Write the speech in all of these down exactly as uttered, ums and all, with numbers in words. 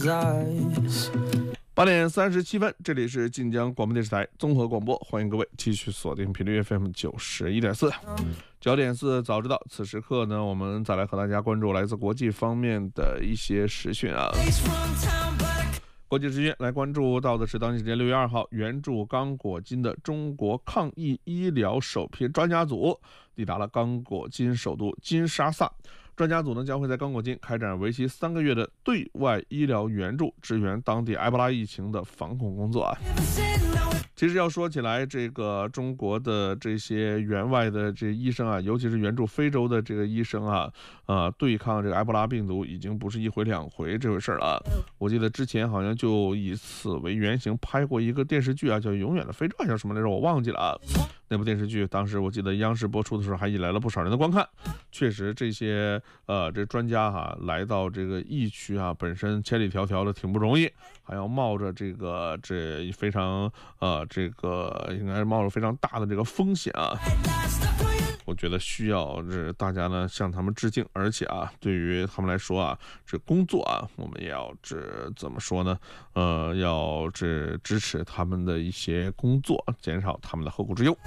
八点三十七分，这里是晋江广播电视台综合广播，欢迎各位继续锁定频率 F M 九十一点四，九点四早知道。此时刻呢，我们再来和大家关注来自国际方面的一些时讯啊。国际时讯来关注到的是，当地时间六月二号，援助刚果金的中国抗疫医疗首批专家组抵达了刚果金首都金沙萨。专家组呢将会在刚果金开展为期三个月的对外医疗援助，支援当地埃博拉疫情的防控工作啊。其实要说起来，这个中国的这些援外的这医生啊，尤其是援助非洲的这个医生啊，呃，对抗这个埃博拉病毒已经不是一回两回这回事了。我记得之前好像就以此为原型拍过一个电视剧啊，叫《永远的非洲》，叫什么来着？我忘记了啊。那部电视剧当时我记得央视播出的时候，还引来了不少人的观看。确实，这些呃这专家哈、啊、来到这个疫区啊，本身千里迢迢的挺不容易，还要冒着这个这非常呃这个应该是冒着非常大的这个风险啊。我觉得需要这大家呢向他们致敬，而且啊，对于他们来说啊，这工作啊，我们也要这怎么说呢？呃，要这支持他们的一些工作，减少他们的后顾之忧。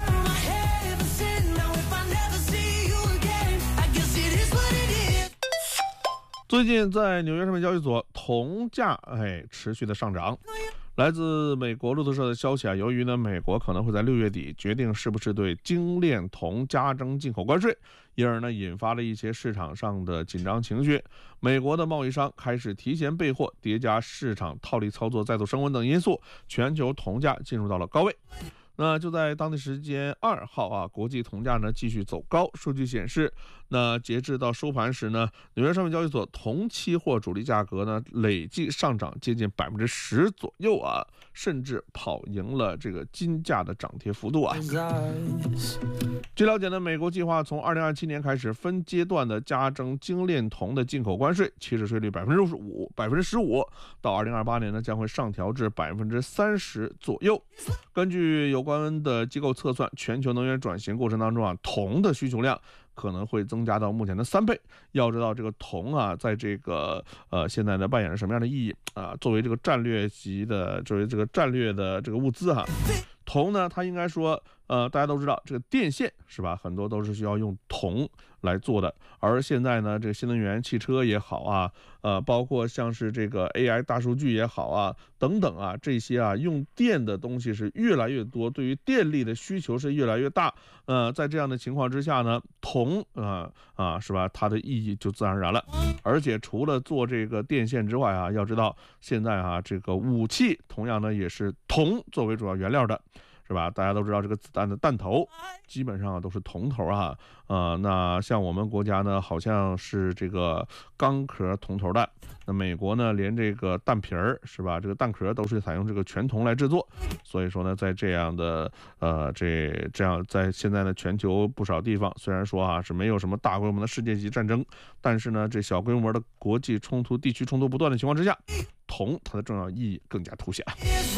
最近在纽约证券交易所，铜价哎持续的上涨。来自美国路透社的消息啊，由于呢美国可能会在六月底决定是不是对精炼铜加征进口关税，因而呢引发了一些市场上的紧张情绪。美国的贸易商开始提前备货，叠加市场套利操作再度升温等因素，全球铜价进入到了高位。那就在当地时间二号啊，国际铜价呢继续走高。数据显示，那截至到收盘时呢，纽约商品交易所铜期货主力价格呢累计上涨接近百分之十左右啊，甚至跑赢了这个金价的涨跌幅度啊。据了解呢，美国计划从二零二七年开始分阶段的加征精炼铜的进口关税，起始税率百分之五、百分之十五，到二零二八年呢将会上调至百分之三十左右。根据有关的机构测算，全球能源转型过程当中啊，铜的需求量可能会增加到目前的三倍。要知道这个铜啊，在这个呃现在呢扮演着什么样的意义啊？作为这个战略级的，作为这个战略的这个物资哈、啊，铜呢，它应该说呃大家都知道，这个电线是吧，很多都是需要用铜来做的。而现在呢，这个新能源汽车也好啊，呃，包括像是这个 A I 大数据也好啊，等等啊，这些啊用电的东西是越来越多，对于电力的需求是越来越大。呃，在这样的情况之下呢，铜啊、呃、啊是吧，它的意义就自然而然了。而且除了做这个电线之外啊，要知道现在啊这个武器同样呢也是铜作为主要原料的。是吧？大家都知道这个子弹的弹头基本上都是铜头啊，呃，那像我们国家呢，好像是这个钢壳铜头弹，那美国呢，连这个弹皮儿是吧？这个弹壳都是采用这个全铜来制作，所以说呢，在这样的呃这这样在现在呢，全球不少地方虽然说啊是没有什么大规模的世界级战争，但是呢，这小规模的国际冲突、地区冲突不断的情况之下，铜它的重要意义更加凸显。